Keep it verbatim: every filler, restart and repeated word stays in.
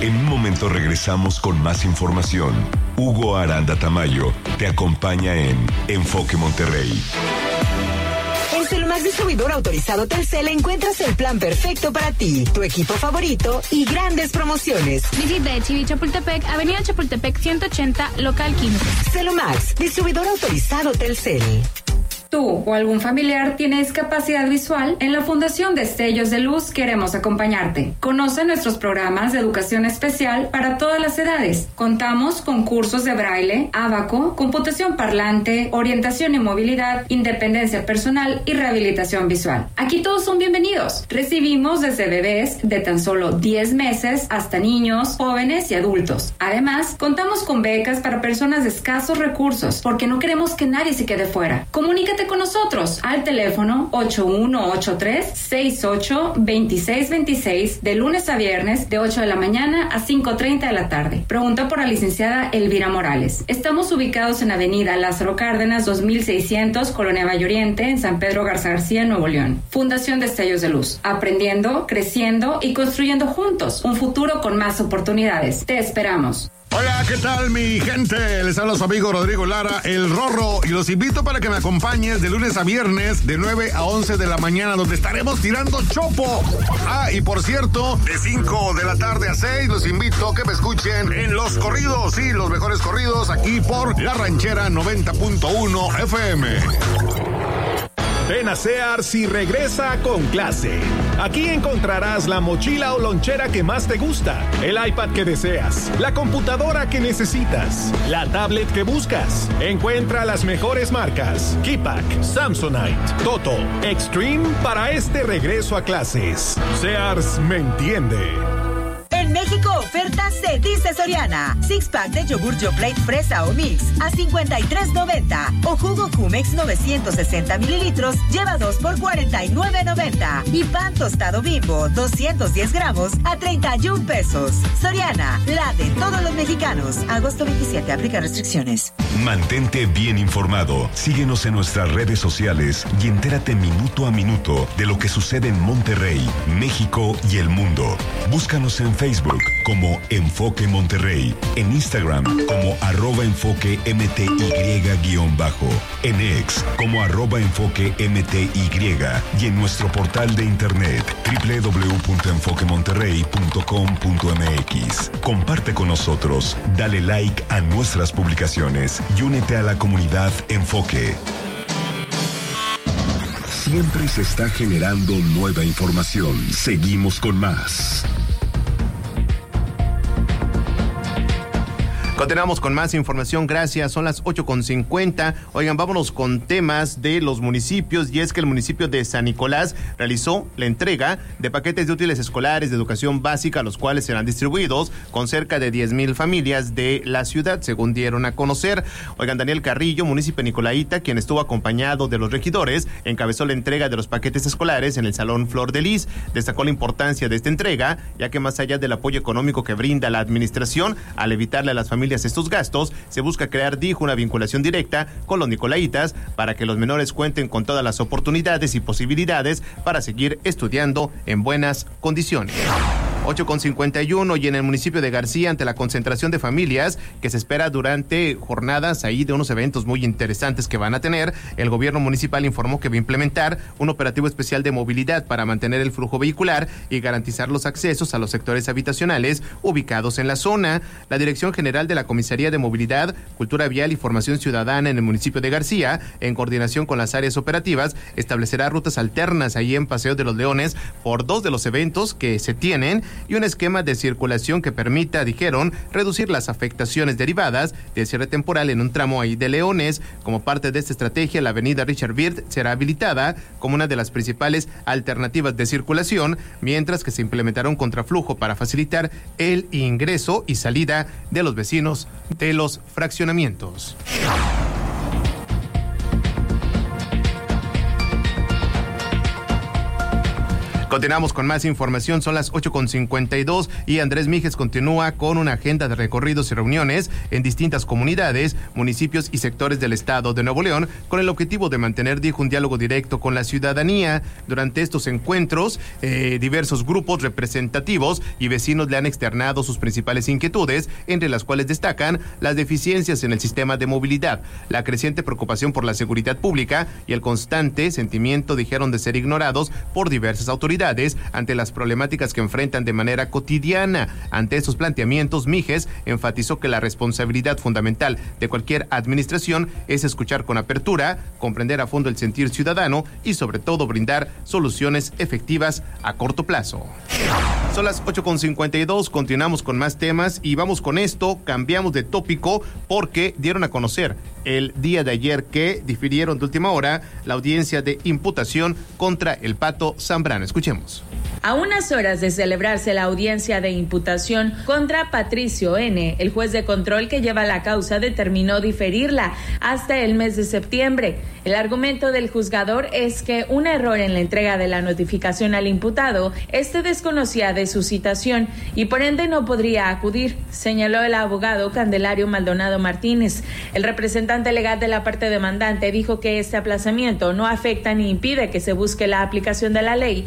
En un momento regresamos con más información. Hugo Aranda Tamayo te acompaña en Enfoque Monterrey. En Celumax Distribuidor Autorizado Telcel encuentras el plan perfecto para ti, tu equipo favorito y grandes promociones. Visita Chivi Chapultepec, Avenida Chapultepec ciento ochenta, local quince. Celumax Distribuidor Autorizado Telcel. ¿Tú o algún familiar tiene discapacidad visual? En la Fundación Destellos de Luz queremos acompañarte. Conoce nuestros programas de educación especial para todas las edades. Contamos con cursos de braille, ábaco, computación parlante, orientación y movilidad, independencia personal y rehabilitación visual. Aquí todos son bienvenidos. Recibimos desde bebés de tan solo diez meses hasta niños, jóvenes y adultos. Además, contamos con becas para personas de escasos recursos porque no queremos que nadie se quede fuera. Comunícate con nosotros al teléfono ocho uno ocho tres, seis ocho, dos seis dos seis de lunes a viernes de ocho de la mañana a cinco treinta de la tarde. Pregunta por la licenciada Elvira Morales. Estamos ubicados en Avenida Lázaro Cárdenas dos mil seiscientos, Colonia Valle Oriente, en San Pedro Garza García, Nuevo León. Fundación Destellos de Luz. Aprendiendo, creciendo y construyendo juntos un futuro con más oportunidades. Te esperamos. Hola, ¿qué tal mi gente? Les habla su amigo Rodrigo Lara, el Rorro, y los invito para que me acompañes de lunes a viernes de nueve a once de la mañana, donde estaremos tirando chopo. Ah, y por cierto, de cinco de la tarde a seis los invito a que me escuchen en los corridos, sí, los mejores corridos aquí por La Ranchera noventa punto uno F M. Ven a Sears y regresa con clase. Aquí encontrarás la mochila o lonchera que más te gusta, el iPad que deseas, la computadora que necesitas, la tablet que buscas. Encuentra las mejores marcas: Keypack, Samsonite, Toto, Extreme para este regreso a clases. Sears me entiende. En México, ofertas se dice Soriana. Six pack de yogur Yoplait fresa o mix a cincuenta y tres noventa. O jugo Jumex novecientos sesenta mililitros lleva dos por cuarenta y nueve noventa. Y pan tostado Bimbo doscientos diez gramos a treinta y un pesos. Soriana, la de todos los mexicanos. Agosto veintisiete, aplica restricciones. Mantente bien informado. Síguenos en nuestras redes sociales y entérate minuto a minuto de lo que sucede en Monterrey, México y el mundo. Búscanos en Facebook como Enfoque Monterrey, en Instagram como arroba enfoque mty guión bajo, en X como arroba enfoque mty y en nuestro portal de internet doble u doble u doble u punto enfoque monterrey punto com punto m x. Comparte con nosotros, dale like a nuestras publicaciones y únete a la comunidad Enfoque. Siempre se está generando nueva información. Seguimos con más. Continuamos con más información, gracias, son las ocho con cincuenta. Oigan, vámonos con temas de los municipios, y es que el municipio de San Nicolás realizó la entrega de paquetes de útiles escolares de educación básica, los cuales serán distribuidos con cerca de diez mil familias de la ciudad, según dieron a conocer. Oigan, Daniel Carrillo, municipio nicolaíta, quien estuvo acompañado de los regidores, encabezó la entrega de los paquetes escolares en el Salón Flor de Lis. Destacó la importancia de esta entrega, ya que más allá del apoyo económico que brinda la administración, al evitarle a las familias estos gastos, se busca crear, dijo, una vinculación directa con los nicolaitas para que los menores cuenten con todas las oportunidades y posibilidades para seguir estudiando en buenas condiciones. ocho con cincuenta y uno, y en el municipio de García, ante la concentración de familias que se espera durante jornadas ahí de unos eventos muy interesantes que van a tener, el gobierno municipal informó que va a implementar un operativo especial de movilidad para mantener el flujo vehicular y garantizar los accesos a los sectores habitacionales ubicados en la zona. La Dirección General de la Comisaría de Movilidad, Cultura Vial y Formación Ciudadana en el municipio de García, en coordinación con las áreas operativas, establecerá rutas alternas ahí en Paseo de los Leones por dos de los eventos que se tienen y un esquema de circulación que permita, dijeron, reducir las afectaciones derivadas del cierre temporal en un tramo ahí de Leones. Como parte de esta estrategia, la avenida Richard Byrd será habilitada como una de las principales alternativas de circulación, mientras que se implementará un contraflujo para facilitar el ingreso y salida de los vecinos de los fraccionamientos. Continuamos con más información, son las ocho con cincuenta y dos y Andrés Mijes continúa con una agenda de recorridos y reuniones en distintas comunidades, municipios y sectores del estado de Nuevo León con el objetivo de mantener, dijo, un diálogo directo con la ciudadanía. Durante estos encuentros, eh, diversos grupos representativos y vecinos le han externado sus principales inquietudes, entre las cuales destacan las deficiencias en el sistema de movilidad, la creciente preocupación por la seguridad pública y el constante sentimiento, dijeron, de ser ignorados por diversas autoridades ante las problemáticas que enfrentan de manera cotidiana. Ante estos planteamientos, Mijes enfatizó que la responsabilidad fundamental de cualquier administración es escuchar con apertura, comprender a fondo el sentir ciudadano y sobre todo brindar soluciones efectivas a corto plazo. Son las ocho con cincuenta y dos, continuamos con más temas y vamos con esto, cambiamos de tópico porque dieron a conocer el día de ayer que difirieron de última hora la audiencia de imputación contra el Pato Zambrano. Escuchemos. A unas horas de celebrarse la audiencia de imputación contra Patricio N., el juez de control que lleva la causa determinó diferirla hasta el mes de septiembre. El argumento del juzgador es que un error en la entrega de la notificación al imputado, este desconocía de su citación y por ende no podría acudir, señaló el abogado Candelario Maldonado Martínez. El representante legal de la parte demandante dijo que este aplazamiento no afecta ni impide que se busque la aplicación de la ley,